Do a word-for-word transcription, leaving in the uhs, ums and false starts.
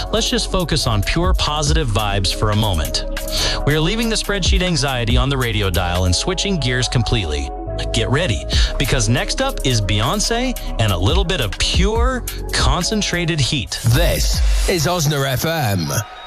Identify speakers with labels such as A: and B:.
A: let's just focus on pure positive vibes for a moment. We are leaving the spreadsheet anxiety on the radio dial and switching gears completely. Get ready, because next up is Beyonce and a little bit of pure, concentrated heat.
B: This is Osna F M.